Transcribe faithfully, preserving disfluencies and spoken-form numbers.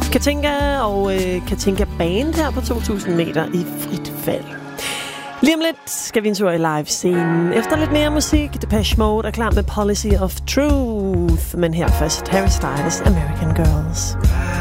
Katinka og øh, Katinka Band her på to tusind meter i frit fald. Lige om lidt skal vi en tur i live-scenen. Efter lidt mere musik, Depeche Mode er klar med Policy of Truth. Men her først Harry Styles' American Girls.